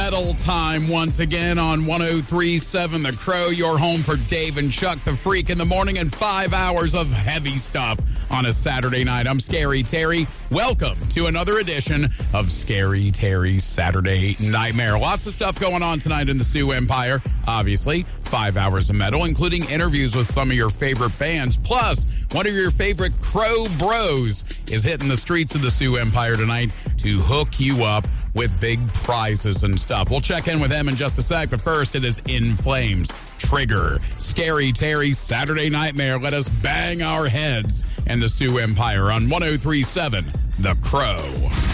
metal time once again on 103.7 The Crow, your home for Dave and Chuck the Freak in the morning, and 5 hours of heavy stuff on a Saturday night. I'm Scary Terry. Welcome to another edition of Scary Terry's Saturday Nightmare. Lots of stuff going on tonight in the Sioux Empire. Obviously, 5 hours of metal, including interviews with some of your favorite bands. Plus, one of your favorite Crow Bros is hitting the streets of the Sioux Empire tonight to hook you up with big prizes and stuff. We'll check in with them in just a sec, but first it is In Flames, Trigger, Scary Terry's Saturday Nightmare. Let us bang our heads in the Sioux Empire on 103.7 The Crow.